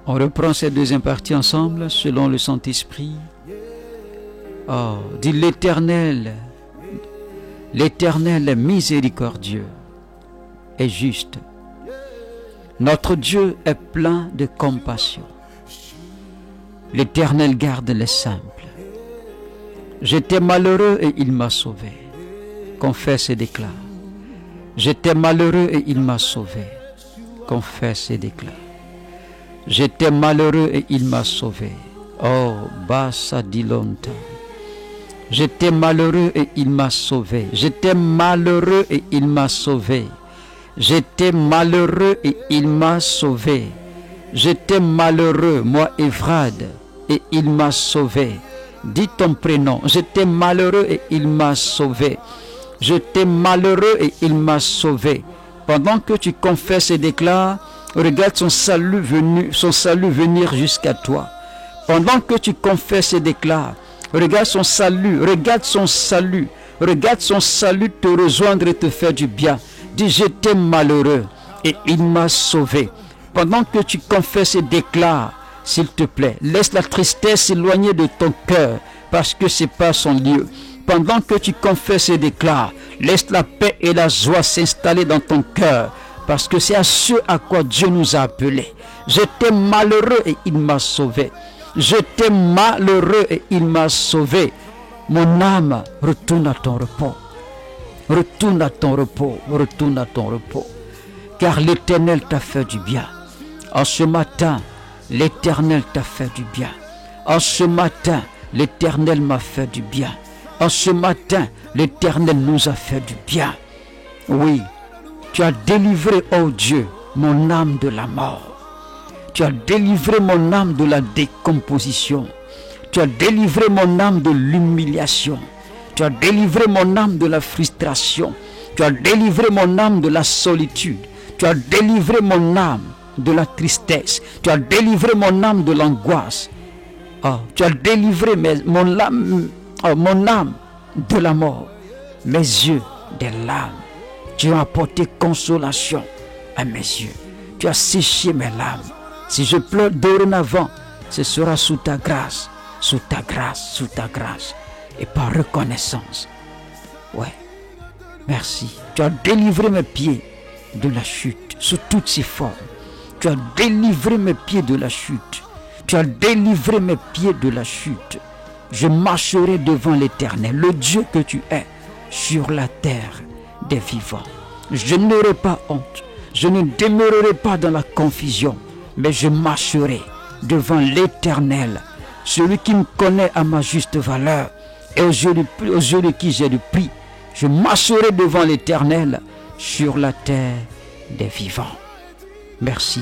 On reprend ces deuxième partie ensemble selon le Saint-Esprit. Oh, dis l'Éternel est miséricordieux et juste. Notre Dieu est plein de compassion. L'Éternel garde les simples. J'étais malheureux et il m'a sauvé. Confesse et déclare. J'étais malheureux et il m'a sauvé. Confesse et déclare. J'étais malheureux et il m'a sauvé. Oh, Bassa Dilonta. J'étais malheureux et il m'a sauvé. J'étais malheureux et il m'a sauvé. J'étais malheureux et il m'a sauvé. J'étais malheureux, moi Evrad, et il m'a sauvé. Dis ton prénom. J'étais malheureux et il m'a sauvé. J'étais malheureux et il m'a sauvé. Pendant que tu confesses et déclares, regarde son salut venir jusqu'à toi. Pendant que tu confesses et déclares, regarde son salut te rejoindre et te faire du bien. Dis, j'étais malheureux et il m'a sauvé. Pendant que tu confesses et déclares, s'il te plaît, laisse la tristesse s'éloigner de ton cœur parce que ce n'est pas son lieu. Pendant que tu confesses et déclares, laisse la paix et la joie s'installer dans ton cœur parce que c'est à ce à quoi Dieu nous a appelés. J'étais malheureux et il m'a sauvé. J'étais malheureux et il m'a sauvé. Mon âme, retourne à ton repos. Retourne à ton repos. Retourne à ton repos. Car l'Éternel t'a fait du bien. En ce matin, l'Éternel t'a fait du bien. En ce matin, l'Éternel m'a fait du bien. En ce matin, l'Éternel nous a fait du bien. Oui, tu as délivré, oh Dieu, mon âme de la mort. Tu as délivré mon âme de la décomposition. Tu as délivré mon âme de l'humiliation. Tu as délivré mon âme de la frustration. Tu as délivré mon âme de la solitude. Tu as délivré mon âme de la tristesse. Tu as délivré mon âme de l'angoisse. Oh, tu as délivré mon âme de la mort. Mes yeux des larmes. Tu as apporté consolation à mes yeux. Tu as séché mes larmes. Si je pleure dorénavant, ce sera sous ta grâce, sous ta grâce, sous ta grâce. Et par reconnaissance. Ouais. Merci. Tu as délivré mes pieds de la chute, sous toutes ses formes. Tu as délivré mes pieds de la chute. Tu as délivré mes pieds de la chute. Je marcherai devant l'Éternel, le Dieu que tu es, sur la terre des vivants. Je n'aurai pas honte. Je ne demeurerai pas dans la confusion. Mais je marcherai devant l'Éternel, celui qui me connaît à ma juste valeur et aux yeux de qui j'ai le prix. Je marcherai devant l'Éternel sur la terre des vivants. Merci